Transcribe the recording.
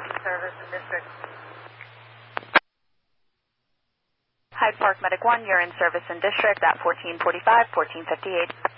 Service and District. Hyde Park Medic 1, you're in service and district at 1445, 1458.